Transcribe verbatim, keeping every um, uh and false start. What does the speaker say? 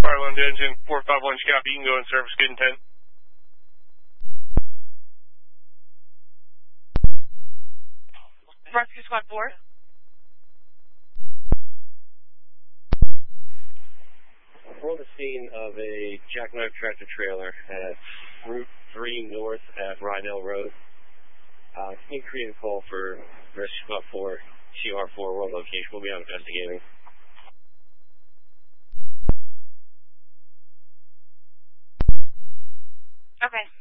fire alarm to engine four five one, copy. You can go in service, good intent. Rescue Squad four. We're on the scene of a jackknife tractor trailer at Route three North at Rydell Road. Uh, can you create a call for Rescue Squad four, C R four, world location? We'll be out investigating. Okay.